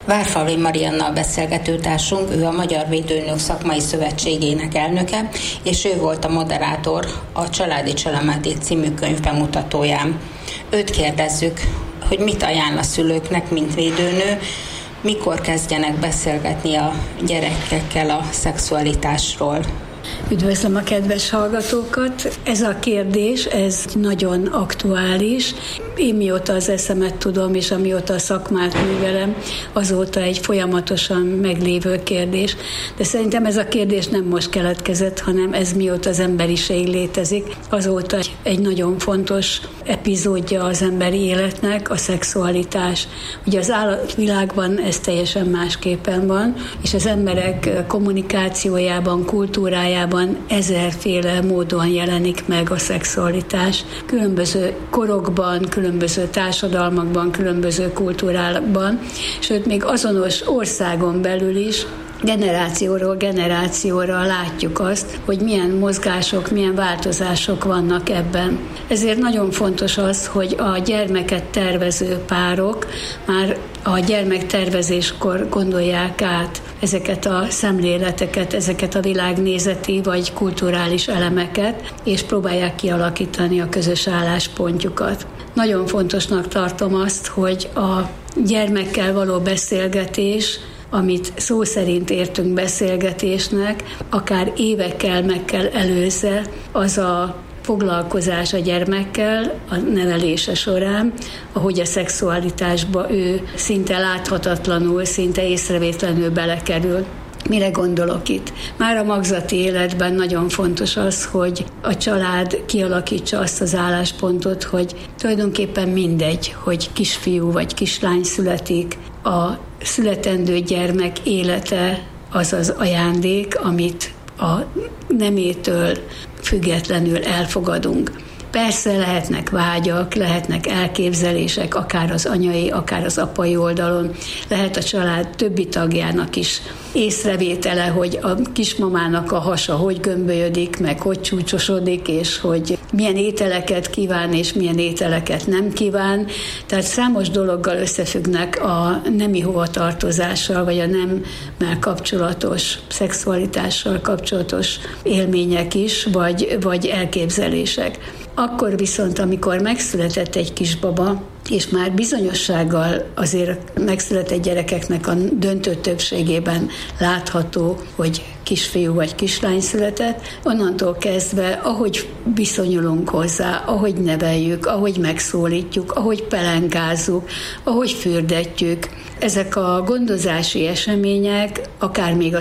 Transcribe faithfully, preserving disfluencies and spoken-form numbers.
Várfalvi Mariannal beszélgető társunk, ő a Magyar Védőnők Szakmai Szövetségének elnöke, és ő volt a moderátor a Családi Csalámáték című könyv bemutatóján. Őt kérdezzük, hogy mit ajánl a szülőknek, mint védőnő, mikor kezdjenek beszélgetni a gyerekekkel a szexualitásról. Üdvözlöm a kedves hallgatókat! Ez a kérdés, ez nagyon aktuális. Én mióta az eszemet tudom, és amióta a szakmát művelem, azóta egy folyamatosan meglévő kérdés. De szerintem ez a kérdés nem most keletkezett, hanem ez mióta az emberiség létezik. Azóta egy nagyon fontos epizódja az emberi életnek a szexualitás. Ugye az állatvilágban ez teljesen másképpen van, és az emberek kommunikációjában, kultúrájában ezerféle módon jelenik meg a szexualitás. Különböző korokban, különböző társadalmakban, különböző kultúrákban, sőt még azonos országon belül is generációról generációra látjuk azt, hogy milyen mozgások, milyen változások vannak ebben. Ezért nagyon fontos az, hogy a gyermeket tervező párok már a gyermektervezéskor gondolják át ezeket a szemléleteket, ezeket a világnézeti vagy kulturális elemeket, és próbálják kialakítani a közös álláspontjukat. Nagyon fontosnak tartom azt, hogy a gyermekkel való beszélgetés, amit szó szerint értünk beszélgetésnek, akár évekkel meg kell előzze az a foglalkozás a gyermekkel a nevelése során, ahogy a szexualitásba ő szinte láthatatlanul, szinte észrevétlenül belekerül. Mire gondolok itt? Már a magzati életben nagyon fontos az, hogy a család kialakítsa azt az álláspontot, hogy tulajdonképpen mindegy, hogy kisfiú vagy kislány születik, a születendő gyermek élete az az ajándék, amit a nemétől függetlenül elfogadunk. Persze lehetnek vágyak, lehetnek elképzelések, akár az anyai, akár az apai oldalon, lehet a család többi tagjának is észrevétele, hogy a kismamának a hasa hogy gömbölyödik, meg hogy csúcsosodik, és hogy milyen ételeket kíván, és milyen ételeket nem kíván. Tehát számos dologgal összefüggnek a nemi hovatartozással, vagy a nemmel kapcsolatos, szexualitással kapcsolatos élmények is, vagy, vagy elképzelések. Akkor viszont, amikor megszületett egy kisbaba, és már bizonyossággal azért megszületett gyerekeknek a döntő többségében látható, hogy kisfiú vagy kislány született, onnantól kezdve, ahogy viszonyulunk hozzá, ahogy neveljük, ahogy megszólítjuk, ahogy pelenkázzuk, ahogy fürdetjük, ezek a gondozási események, akár még a